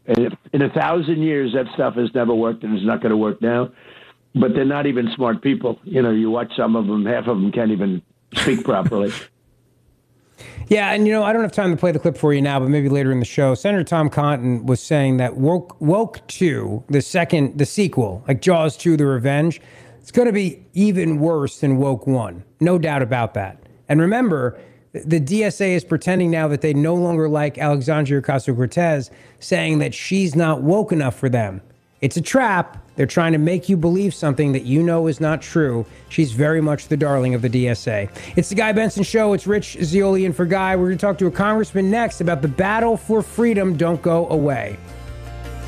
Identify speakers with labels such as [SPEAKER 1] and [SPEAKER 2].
[SPEAKER 1] In 1,000 years, that stuff has never worked and is not going to work now. But they're not even smart people. You know, you watch some of them, half of them can't even speak properly.
[SPEAKER 2] Yeah, and I don't have time to play the clip for you now, but maybe later in the show. Senator Tom Cotton was saying that Woke 2, the sequel, like Jaws 2, The Revenge, it's going to be even worse than Woke 1. No doubt about that. And remember, the DSA is pretending now that they no longer like Alexandria Ocasio-Cortez, saying that she's not woke enough for them. It's a trap. They're trying to make you believe something that you know is not true. She's very much the darling of the DSA. It's the Guy Benson Show. It's Rich Zeoli in for Guy. We're going to talk to a congressman next about the battle for freedom. Don't go away.